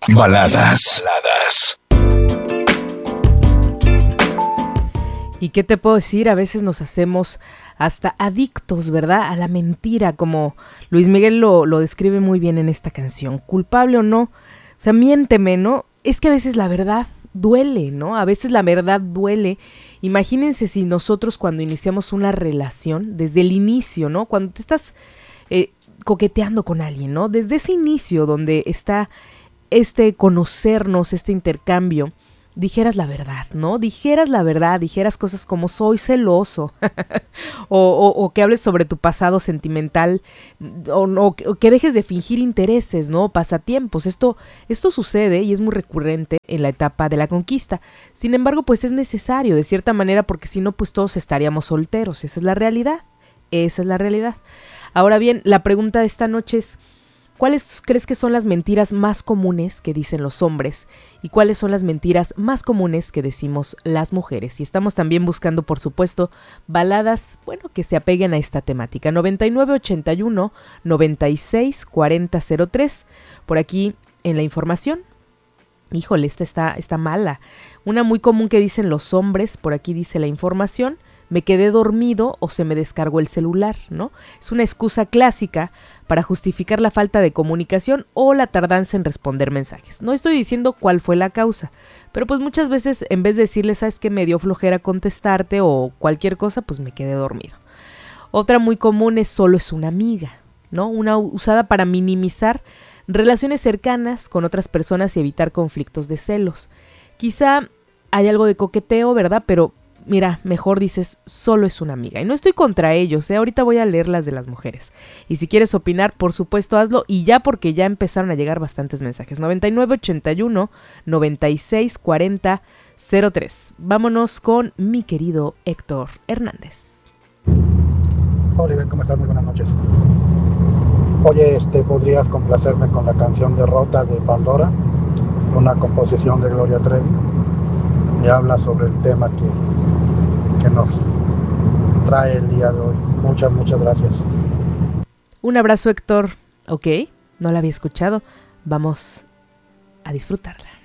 Baladas. ¿Y qué te puedo decir? A veces nos hacemos hasta adictos, ¿verdad? A la mentira, como Luis Miguel lo describe muy bien en esta canción. Culpable o no, o sea, miénteme, ¿no? Es que a veces la verdad duele, ¿no? A veces la verdad duele. Imagínense si nosotros cuando iniciamos una relación, desde el inicio, ¿no? Cuando te estás coqueteando con alguien, ¿no? Desde ese inicio donde está este conocernos, este intercambio, dijeras la verdad, ¿no? Dijeras la verdad, dijeras cosas como soy celoso, o que hables sobre tu pasado sentimental, o que dejes de fingir intereses, ¿no? Pasatiempos. Esto sucede y es muy recurrente en la etapa de la conquista. Sin embargo, pues es necesario, de cierta manera, porque si no, pues todos estaríamos solteros. Esa es la realidad. Esa es la realidad. Ahora bien, la pregunta de esta noche es, ¿cuáles crees que son las mentiras más comunes que dicen los hombres? ¿Y cuáles son las mentiras más comunes que decimos las mujeres? Y estamos también buscando, por supuesto, baladas, bueno, que se apeguen a esta temática. 9981 96 40 03. Por aquí en la información. Híjole, esta está mala. Una muy común que dicen los hombres, por aquí dice la información, me quedé dormido o se me descargó el celular, ¿no? Es una excusa clásica para justificar la falta de comunicación o la tardanza en responder mensajes. No estoy diciendo cuál fue la causa, pero pues muchas veces en vez de decirle, ¿sabes qué? Me dio flojera contestarte o cualquier cosa, pues me quedé dormido. Otra muy común es solo es una amiga, ¿no? Una usada para minimizar relaciones cercanas con otras personas y evitar conflictos de celos. Quizá hay algo de coqueteo, ¿verdad? Pero mira, mejor dices, solo es una amiga. Y no estoy contra ellos, ahorita voy a leer las de las mujeres. Y si quieres opinar, por supuesto, hazlo. Y ya porque ya empezaron a llegar bastantes mensajes. 9981 96 40 03. Vámonos con mi querido Héctor Hernández. Hola, Iván, ¿cómo estás? Muy buenas noches. Oye, ¿podrías complacerme con la canción de Rotas de Pandora? Una composición de Gloria Trevi. Y habla sobre el tema que nos trae el día de hoy. Muchas gracias. Un abrazo, Héctor. Ok, no la había escuchado. Vamos a disfrutarla.